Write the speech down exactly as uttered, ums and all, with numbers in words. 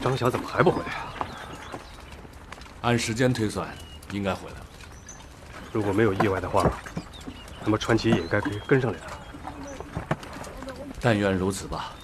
张晓怎么还不回来呀？ 按时间推算，应该回来了。 如果没有意外的话，那么川崎也应该可以跟上来了。 但愿如此吧。